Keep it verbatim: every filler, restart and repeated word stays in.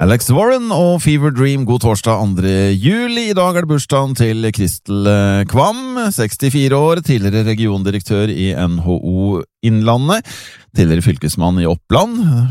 Alex Warren og Fever Dream, god torsdag andre juli. I dag er det bursdagen til Kristel Kvam, sekstifire år, tidligere regiondirektør i N H O Innlandet, tidligere fylkesmann i Oppland.